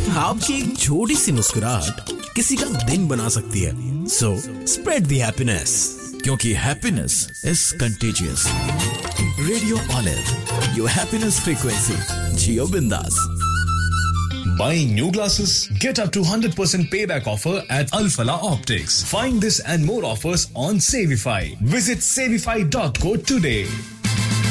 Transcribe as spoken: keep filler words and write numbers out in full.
आपकी एक छोटी सी मुस्कुराहट किसी का दिन बना सकती है. So spread the happiness. क्योंकि happiness is contagious. Radio Olive, your happiness frequency. जियो बिंदास. Buying new glasses? Get up to one hundred percent payback offer at Al Falah Optics. Find this and more offers on Savify. Visit savify dot co today.